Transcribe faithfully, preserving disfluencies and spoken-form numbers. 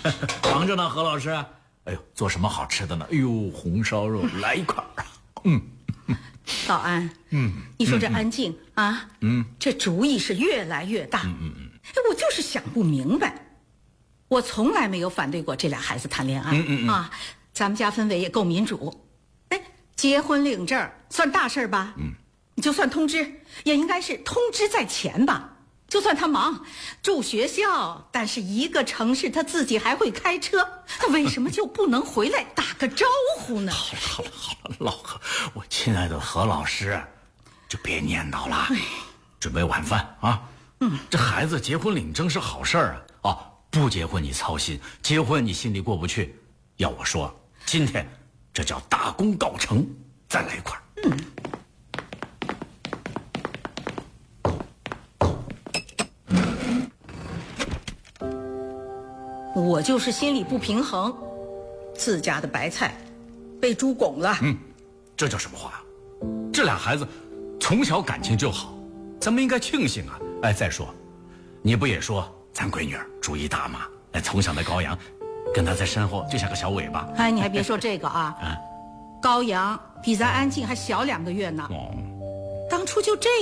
忙着呢，何老师。哎呦，做什么好吃的呢？哎呦，红烧肉，来一块儿。嗯， 老安，嗯，你说这安静、嗯、啊，嗯，这主意是越来越大。嗯嗯嗯，我就是想不明白，我从来没有反对过这俩孩子谈恋爱。嗯嗯嗯啊，咱们家氛围也够民主。哎，结婚领证算大事吧？嗯，就算通知，也应该是通知在前吧。就算他忙住学校，但是一个城市他自己还会开车，他为什么就不能回来打个招呼呢？ 好了好了好了，老何，我亲爱的何老师，就别念叨了，准备晚饭啊。嗯，这孩子结婚领证是好事儿啊。哦，不结婚你操心，结婚你心里过不去。要我说，今天这叫大功告成，再来一块。嗯。 我就是心里不平衡，自家的白菜被猪拱了。 嗯，这叫什么话？这俩孩子从小感情就好，咱们应该庆幸啊。哎，再说，你不也说咱闺女儿主意大吗？哎，从小的羔羊，跟她在身后就像个小尾巴。 哎，你还别说这个啊，啊羔羊比咱安静还小两个月呢。哦，当初就这